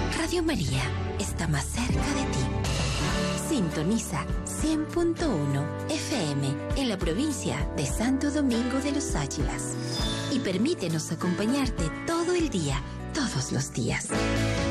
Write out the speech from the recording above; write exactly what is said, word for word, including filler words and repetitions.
Radio María está más cerca de ti. Sintoniza cien punto uno F M en la provincia de Santo Domingo de los Áchilas y permítenos acompañarte todo el día, todos los días.